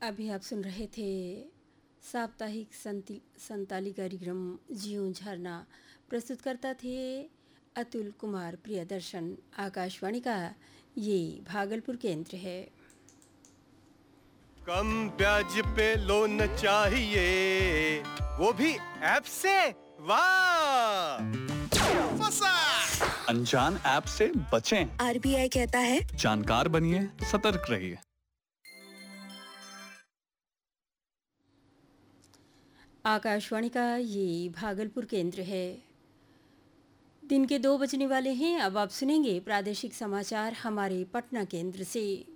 अभी आप सुन रहे थे साप्ताहिक संताली कार्यक्रम जीवन झरना। प्रस्तुतकर्ता थे अतुल कुमार प्रियदर्शन। आकाशवाणी का ये भागलपुर केंद्र है। कम ब्याज पे लोन चाहिए, वो भी ऐप से। वाह, फंसा। अनजान ऐप से बचें। आरबीआई कहता है जानकार बनिए, सतर्क रहिए। आकाशवाणी का ये भागलपुर केंद्र है। दिन के 2 बजने वाले हैं। अब आप सुनेंगे प्रादेशिक समाचार हमारे पटना केंद्र से।